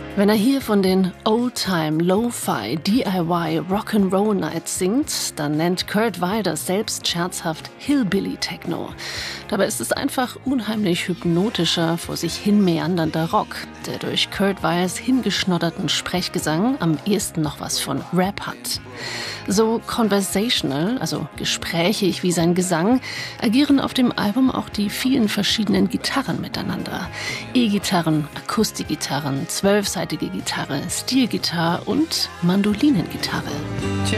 Wenn er hier von den Old-Time, Lo-Fi, DIY, Rock'n'Roll Nights singt, dann nennt Kurt Weill das selbst scherzhaft Hillbilly-Techno. Dabei ist es einfach unheimlich hypnotischer, vor sich hin meandernder Rock, der durch Kurt Weills hingeschnodderten Sprechgesang am ehesten noch was von Rap hat. So conversational, also gesprächig wie sein Gesang, agieren auf dem Album auch die vielen verschiedenen Gitarren miteinander. E-Gitarren, Akustikgitarren, 12-seitige Gitarre, Steelgitarre und Mandolinengitarre.